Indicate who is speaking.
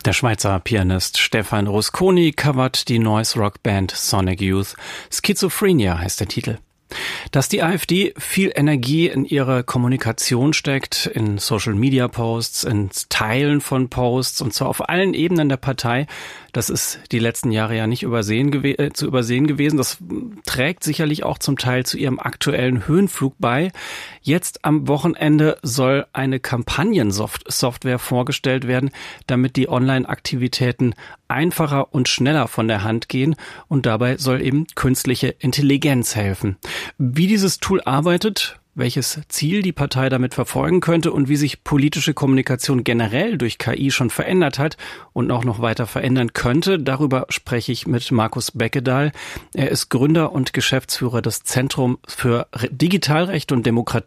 Speaker 1: Der Schweizer Pianist Stefan Rusconi covert die Noise-Rock-Band Sonic Youth. Schizophrenia heißt der Titel. Dass die AfD viel Energie in ihre Kommunikation steckt, in Social-Media-Posts, ins Teilen von Posts und zwar auf allen Ebenen der Partei, das ist die letzten Jahre ja nicht zu übersehen gewesen. Das trägt sicherlich auch zum Teil zu ihrem aktuellen Höhenflug bei. Jetzt am Wochenende soll eine Kampagnensoftware vorgestellt werden, damit die Online-Aktivitäten einfacher und schneller von der Hand gehen und dabei soll eben künstliche Intelligenz helfen. Wie dieses Tool arbeitet, welches Ziel die Partei damit verfolgen könnte und wie sich politische Kommunikation generell durch KI schon verändert hat und auch noch weiter verändern könnte, darüber spreche ich mit Markus Beckedahl. Er ist Gründer und Geschäftsführer des Zentrums für Digitalrecht und Demokratie